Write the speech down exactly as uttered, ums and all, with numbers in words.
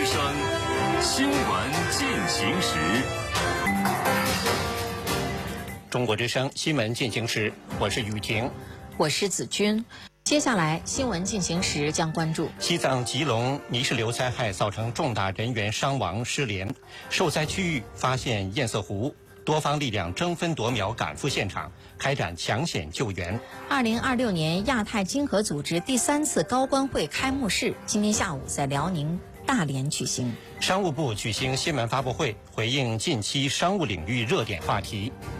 声，新闻进行时。 中国之声新闻进行时，我是雨婷， 我是子君。接下来新闻进行时将关注西藏吉隆泥石流灾害造成重大人员伤亡失联，受灾区域发现堰塞湖，多方力量争分夺秒赶赴现场，开展抢险救援。 二零二六年亚太经合组织第三次高官会开幕式今天下午在辽宁大连举行。 商务部举行新闻发布会，回应近期商务领域热点话题。